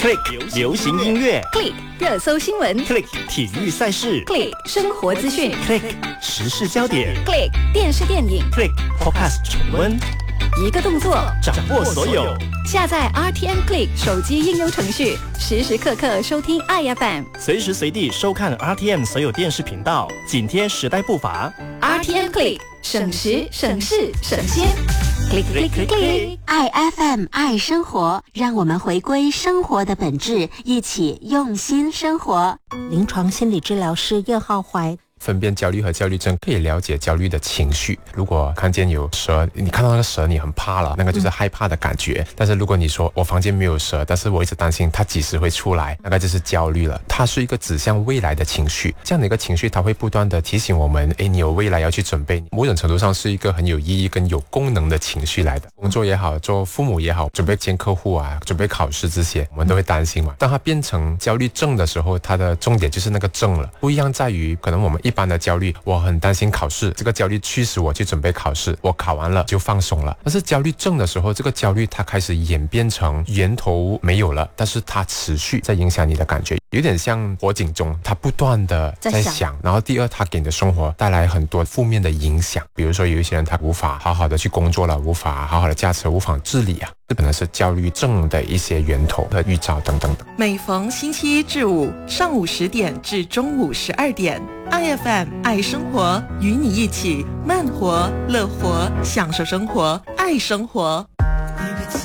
Click 流行音乐 Click 热搜新闻 ，Click 体育赛事 Click 生活资讯 ，Click 时事焦点 Click 电视电影 ，Click Podcast 重温， 一个动作掌握所有。 下载 RTM Click 手机应用程序，时时刻刻收听爱 FM， 随时随地收看 RTM 所有电视频道，紧贴时代步伐。 RTM Click 省时省事省心。Click click click click， 爱 FM 爱生活，让我们回归生活的本质，一起用心生活。临床心理治疗师叶浩怀。 分辨焦虑和焦虑症，可以了解焦虑的情绪。如果看见有蛇，你看到那个蛇你很怕了，那个就是害怕的感觉。但是如果你说我房间没有蛇，但是我一直担心它几时会出来，那个就是焦虑了。它是一个指向未来的情绪，这样的一个情绪它会不断的提醒我们，你有未来要去准备。某种程度上是一个很有意义跟有功能的情绪来的。工作也好，做父母也好，准备见客户啊，准备考试这些，我们都会担心嘛。当它变成焦虑症的时候，它的重点就是那个症了。不一样在于，可能我们一般的焦虑，我很担心考试，这个焦虑驱使我去准备考试，我考完了就放松了。但是焦虑症的时候，这个焦虑它开始演变成源头没有了，但是它持续在影响你的感觉，有点像火警钟，它不断的在响。然后第二，它给你的生活带来很多负面的影响，比如说有一些人他无法好好的去工作了，无法好好的驾车，无法自理啊，这可能是焦虑症的一些源头和预兆等等的。 每逢星期一至五上午10点至中午12点，IFM 爱生活，与你一起慢活乐活，享受生活，爱生活。